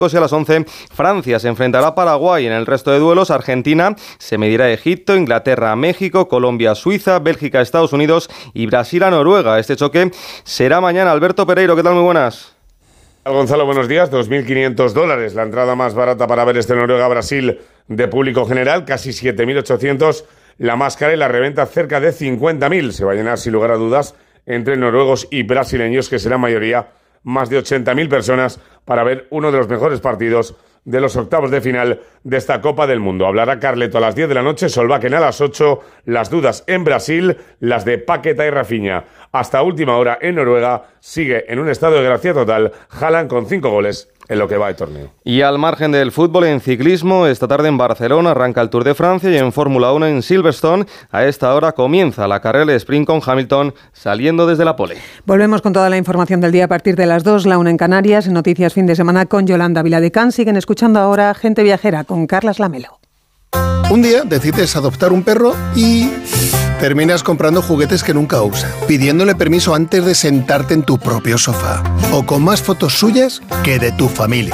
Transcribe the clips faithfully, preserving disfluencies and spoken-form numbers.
y a las once Francia se enfrentará a Paraguay. En el resto de duelos, Argentina se medirá a Egipto, Inglaterra a México, Colombia a Suiza, Bélgica a Estados Unidos y Brasil a Noruega. Este choque será mañana. Alberto Pereiro, ¿qué tal? Muy buenas. Gonzalo, buenos días. dos mil quinientos dólares, la entrada más barata para ver este Noruega-Brasil de público general, casi siete mil ochocientos la más cara y la reventa cerca de cincuenta mil. Se va a llenar sin lugar a dudas entre noruegos y brasileños, que será mayoría más de ochenta mil personas para ver uno de los mejores partidos de los octavos de final de esta Copa del Mundo. Hablará Carleto a las diez de la noche, Solbakken a las ocho, las dudas en Brasil, las de Paqueta y Rafinha. Hasta última hora en Noruega sigue en un estado de gracia total Haaland con cinco goles en lo que va de torneo. Y al margen del fútbol, en ciclismo, esta tarde en Barcelona arranca el Tour de Francia y en Fórmula uno en Silverstone a esta hora comienza la carrera de sprint con Hamilton saliendo desde la pole. Volvemos con toda la información del día a partir de las dos, la una en Canarias, en Noticias Fin de Semana con Yolanda Viladecán. Siguen escuchando ahora Gente Viajera con Carlas Lamelo. Un día decides adoptar un perro y terminas comprando juguetes que nunca usa, pidiéndole permiso antes de sentarte en tu propio sofá, o con más fotos suyas que de tu familia.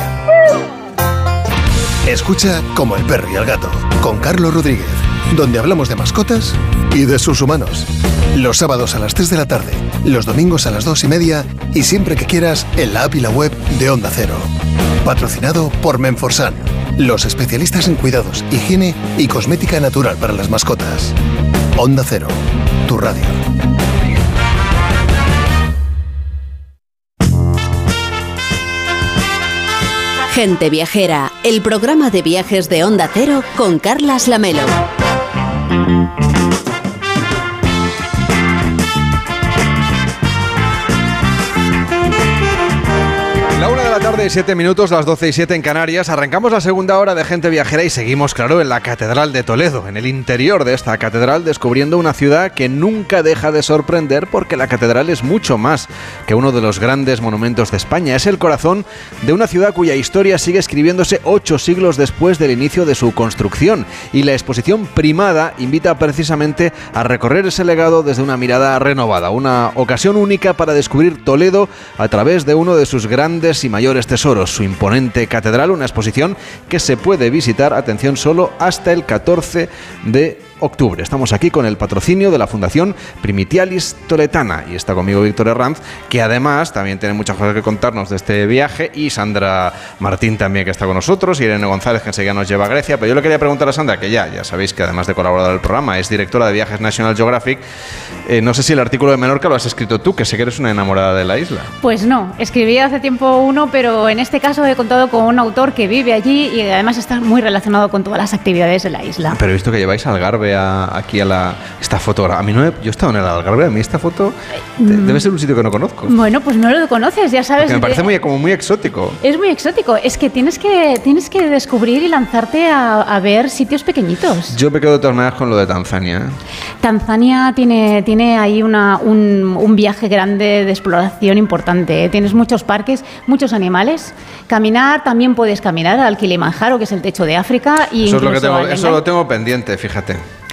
Escucha Como el perro y el gato, con Carlos Rodríguez, donde hablamos de mascotas y de sus humanos. Los sábados a las tres de la tarde, los domingos a las dos y media y siempre que quieras en la app y la web de Onda Cero. Patrocinado por Menforsan, los especialistas en cuidados, higiene y cosmética natural para las mascotas. Onda Cero, tu radio. Gente Viajera, el programa de viajes de Onda Cero con Carlas Lamelo. La una de la tarde y siete minutos, las doce y siete en Canarias. Arrancamos la segunda hora de Gente Viajera y seguimos, claro, en la Catedral de Toledo, en el interior de esta catedral, descubriendo una ciudad que nunca deja de sorprender porque la catedral es mucho más que uno de los grandes monumentos de España. Es el corazón de una ciudad cuya historia sigue escribiéndose ocho siglos después del inicio de su construcción, y la exposición Primada invita precisamente a recorrer ese legado desde una mirada renovada, una ocasión única para descubrir Toledo a través de uno de sus grandes y mayores tesoros, su imponente catedral, una exposición que se puede visitar, atención, solo hasta el catorce de octubre. Estamos aquí con el patrocinio de la Fundación Primitialis Toletana y está conmigo Víctor Herranz, que además también tiene muchas cosas que contarnos de este viaje, y Sandra Martín también, que está con nosotros, y Irene González, que enseguida nos lleva a Grecia. Pero yo le quería preguntar a Sandra, que ya, ya sabéis que además de colaboradora del programa es directora de viajes National Geographic. Eh, no sé si el artículo de Menorca lo has escrito tú, que sé que eres una enamorada de la isla. Pues no, escribí hace tiempo uno, pero en este caso he contado con un autor que vive allí y además está muy relacionado con todas las actividades de la isla. Pero he visto que lleváis Algarve a, aquí a la esta foto. A mí no he, yo he estado en el Algarve, a mí esta foto mm. debe ser un sitio que no conozco. Bueno, pues no lo conoces, ya sabes. Porque me parece de, muy, como muy exótico. Es muy exótico, es que tienes que tienes que descubrir y lanzarte a, a ver sitios pequeñitos. Yo me quedo de todas maneras con lo de Tanzania. ¿eh? Tanzania tiene, tiene ahí una, un, un viaje grande de exploración importante, ¿eh? Tienes muchos parques, muchos animales. Caminar, también puedes caminar al Kilimanjaro, que es el techo de África. Y eso es lo que tengo, eso lo tengo pendiente, fíjate.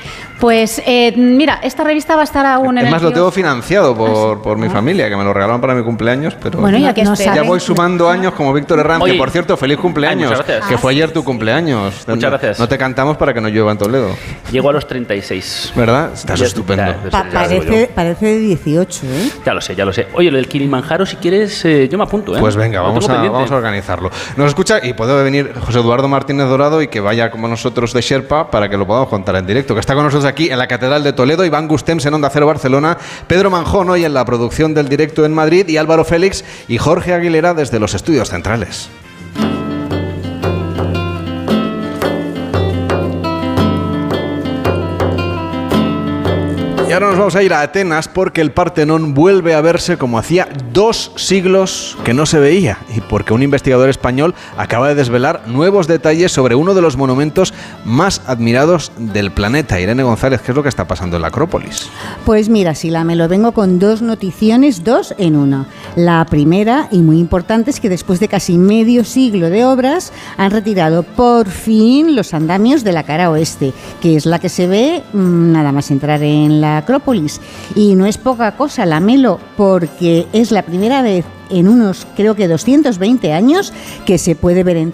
Pues eh, mira, esta revista va a estar aún en el... Es más, el lo tengo financiado por, por mi familia, que me lo regalaron para mi cumpleaños, pero bueno, ya, que no ya voy sumando años como Víctor Herranz, que por cierto, feliz cumpleaños, Ay, que fue ayer tu cumpleaños. Muchas gracias. No te cantamos para que no llueva en Toledo. Llego a los treinta y seis. ¿Verdad? Estás ya, estupendo. Ya, pa parece, parece de dieciocho, ¿eh? Ya lo sé, ya lo sé. Oye, lo del Kilimanjaro, si quieres, eh, yo me apunto, ¿eh? Pues venga, vamos a, vamos a organizarlo. Nos escucha y puede venir José Eduardo Martínez Dorado y que vaya como nosotros de Sherpa para que lo podamos contar en directo, que está con nosotros aquí en la Catedral de Toledo, Iván Gustems en Onda Cero Barcelona, Pedro Manjón hoy en la producción del directo en Madrid y Álvaro Félix y Jorge Aguilera desde los estudios centrales. Y ahora nos vamos a ir a Atenas porque el Partenón vuelve a verse como hacía dos siglos que no se veía y porque un investigador español acaba de desvelar nuevos detalles sobre uno de los monumentos más admirados del planeta. Irene González, ¿qué es lo que está pasando en la Acrópolis? Pues mira, Sila, me lo vengo con dos noticiones, dos en una. La primera, y muy importante, es que después de casi medio siglo de obras han retirado por fin los andamios de la cara oeste, que es la que se ve mmm, nada más entrar en la Acrópolis. Y no es poca cosa, Lamelo, porque es la primera vez en unos, creo que doscientos veinte años, que se puede ver en